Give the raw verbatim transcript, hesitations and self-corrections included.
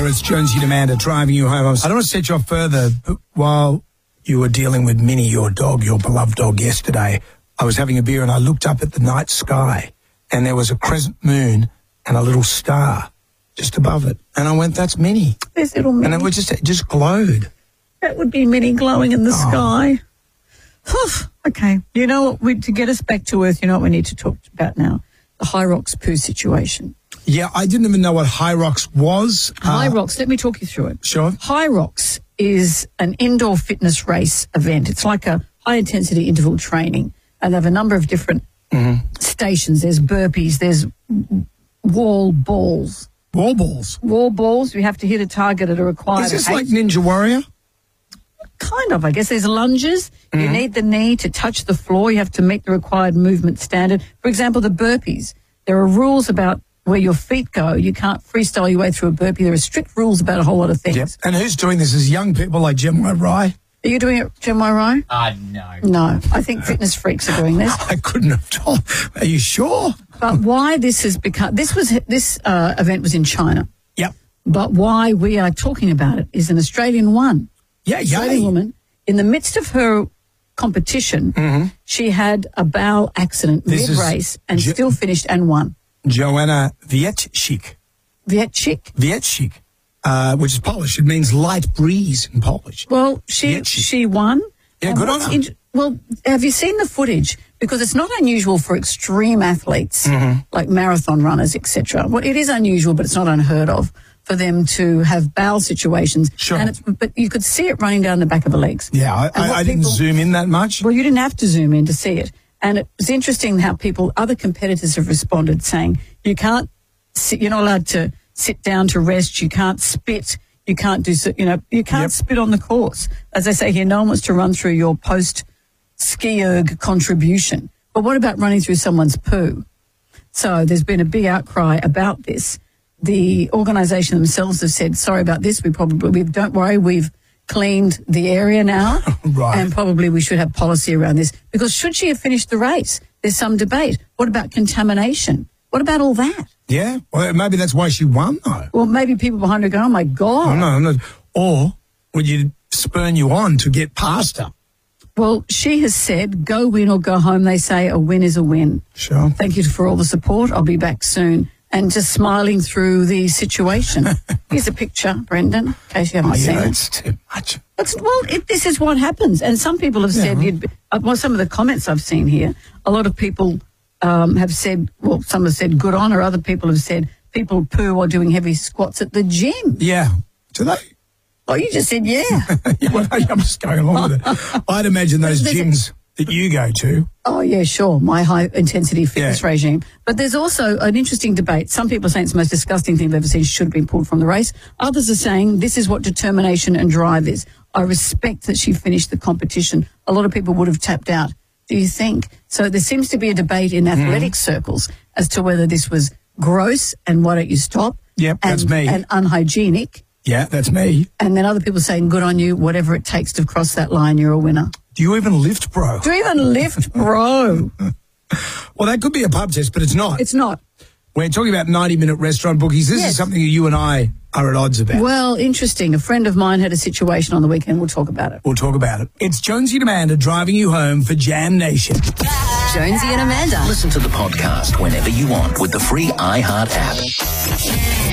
there. It's Jonesy and Amanda driving you home. I don't want to set you off further, but while you were dealing with Minnie, your dog, your beloved dog, yesterday, I was having a beer and I looked up at the night sky and there was a crescent moon and a little star just above it. And I went, that's Minnie. There's little Minnie. And it was just, it just glowed. That would be Minnie glowing in the Oh. sky. Okay. You know what? We, to get us back to earth, you know what we need to talk about now? The Hyrox poo situation. Yeah, I didn't even know what Hyrox was. Hyrox, uh, let me talk you through it. Sure. Hyrox is an indoor fitness race event. It's like a high-intensity interval training, and they have a number of different mm-hmm. stations. There's burpees, there's wall balls. Wall balls? Wall balls. You have to hit a target at a required Is this height. like Ninja Warrior? Kind of, I guess. There's lunges. Mm-hmm. You need the knee to touch the floor. You have to meet the required movement standard. For example, the burpees. There are rules about where your feet go. You can't freestyle your way through a burpee. There are strict rules about a whole lot of things. Yep. And who's doing this? Is young people like Jem Rye? Are you doing it, Jem Rye? Uh, no. No. I think fitness freaks are doing this. I couldn't have told. Are you sure? But why this has become... This was this uh, event was in China. Yep. But why we are talking about it is an Australian one. Yeah, yeah. Australian woman. In the midst of her competition, mm-hmm. she had a bowel accident this mid-race and jo- still finished and won. Joanna Wieczcik. Wieczcik? Wieczcik, uh, which is Polish. It means light breeze in Polish. Well, she Wieczcik. she won. Yeah, and good on her. In, well, have you seen the footage? Because it's not unusual for extreme athletes, mm-hmm. like marathon runners, et cetera. Well, it is unusual, but it's not unheard of for them to have bowel situations. Sure. And it's, but you could see it running down the back of her legs. Yeah, I, I, I didn't people, zoom in that much. Well, you didn't have to zoom in to see it. And it was interesting how people, other competitors have responded saying, you can't sit, you're not allowed to sit down to rest, you can't spit, you can't do, you know, you can't yep. spit on the course. As I say here, no one wants to run through your post-ski-erg contribution. But what about running through someone's poo? So there's been a big outcry about this. The organisation themselves have said, sorry about this, we probably, we don't worry, we've cleaned the area now. Right. And probably we should have policy around this. Because should she have finished the race? There's some debate. What about contamination? What about all that? Yeah, well, maybe that's why she won, though. Well, maybe people behind her go, oh, my God. Oh, no, no. Or would you spurn you on to get past her? Well, she has said, go win or go home. They say a win is a win. Sure. Thank you for all the support. I'll be back soon. And just smiling through the situation. Here's a picture, Brendan, in case you haven't oh, seen yeah, it. it's too much. It's, well, it, this is what happens. And some people have said, yeah. you'd be, uh, well, some of the comments I've seen here, a lot of people um, have said, well, some have said good on her. Other people have said people poo while doing heavy squats at the gym. Yeah. Do they? Oh, you just said, yeah. yeah well, I'm just going along with it. I'd imagine those gyms that you go to. Oh, yeah, sure, my high-intensity fitness yeah. regime. But there's also an interesting debate. Some people are saying it's the most disgusting thing they've ever seen, should have been pulled from the race. Others are saying this is what determination and drive is. I respect that she finished the competition. A lot of people would have tapped out. Do you think? So there seems to be a debate in athletic mm. circles as to whether this was gross and why don't you stop? Yep, and, that's me. And unhygienic. Yeah, that's me. And then other people saying, good on you, whatever it takes to cross that line, you're a winner. Do you even lift, bro? Do you even lift, bro? Well, that could be a pub test, but it's not. It's not. We're talking about ninety-minute restaurant bookies. This yes. is something you and I are at odds about. Well, interesting. A friend of mine had a situation on the weekend. We'll talk about it. We'll talk about it. It's Jonesy and Amanda driving you home for Jam Nation. Jonesy and Amanda. Listen to the podcast whenever you want with the free iHeart app.